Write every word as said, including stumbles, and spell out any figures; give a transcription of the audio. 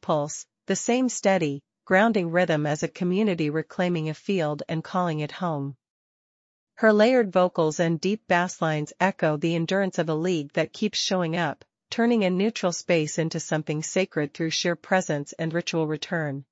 pulse, the same steady, grounding rhythm as a community reclaiming a field and calling it home. Her layered vocals and deep basslines echo the endurance of a league that keeps showing up, turning a neutral space into something sacred through sheer presence and ritual return.